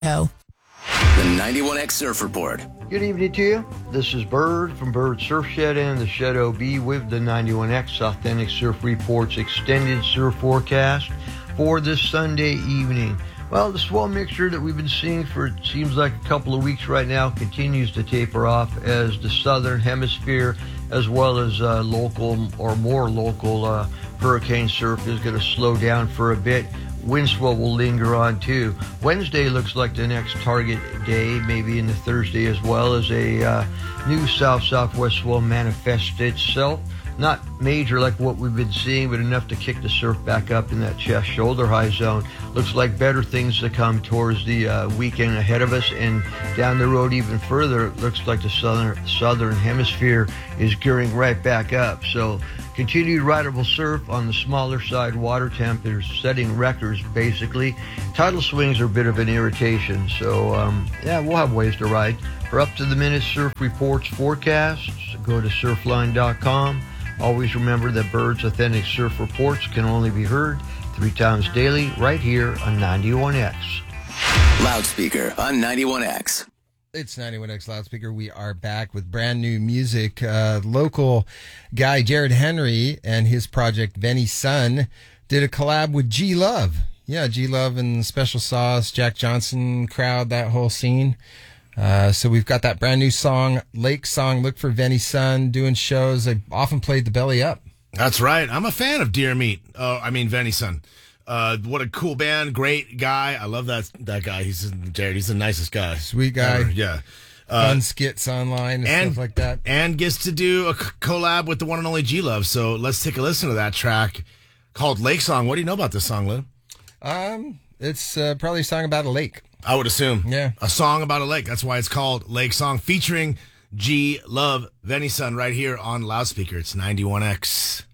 The 91X Surf Report. Good evening to you. This is Bird from Bird Surf Shed and the Shed OB with the 91X Authentic Surf Reports extended surf forecast for this Sunday evening. Well, the swell mixture that we've been seeing for it seems like a couple of weeks right now continues to taper off as the southern hemisphere as well as local or more local hurricane surf is going to slow down for a bit. Wind swell will linger on too. Wednesday looks like the next target day, maybe into Thursday as well, as a new south-southwest swell manifests itself. Not major like what we've been seeing, but enough to kick the surf back up in that chest shoulder high zone. Looks like better things to come towards the weekend ahead of us, and down the road even further, it looks like the southern hemisphere is gearing right back up. So continued rideable surf on the smaller side. Water temp is setting records basically. Tidal swings are a bit of an irritation, so we'll have ways to ride. For up-to-the-minute surf reports forecasts, go to surfline.com. Always remember that Bird's Authentic Surf Reports can only be heard 3 times daily right here on 91X. Loudspeaker on 91X. It's 91X Loudspeaker. We are back with brand new music. Local guy Jared Henry and his project Benny Sun did a collab with G Love. Yeah, G Love and Special Sauce, Jack Johnson crowd, that whole scene. So we've got that brand new song, Lake Song. Look for Benny Sun doing shows. They often played the Belly Up. That's right. I'm a fan of Deer Meat. Benny Sun. What a cool band. Great guy. I love that guy. Jared. He's the nicest guy. Sweet guy. Ever. Yeah. Fun skits online and stuff like that. And gets to do a collab with the one and only G Love. So let's take a listen to that track called Lake Song. What do you know about this song, Lou? It's probably a song about a lake. I would assume. Yeah. A song about a lake. That's why it's called Lake Song, featuring G Love, Benny Sun, right here on Loudspeaker. It's 91X.